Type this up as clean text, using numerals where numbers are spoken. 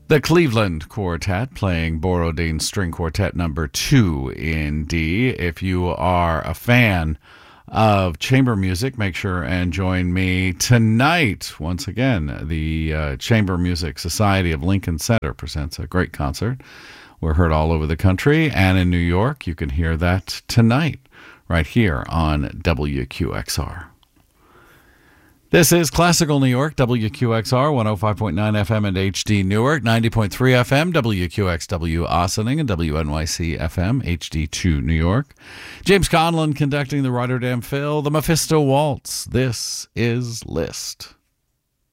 The Cleveland Quartet playing Borodin String Quartet number 2 in D. If you are a fan of chamber music, make sure and join me tonight. Once again, the Chamber Music Society of Lincoln Center presents a great concert. We're heard all over the country and in New York. You can hear that tonight right here on WQXR. This is Classical New York, WQXR, 105.9 FM and HD Newark, 90.3 FM, WQXW Ossining, and WNYC FM, HD2 New York. James Conlon conducting the Rotterdam Phil, the Mephisto Waltz. This is Liszt.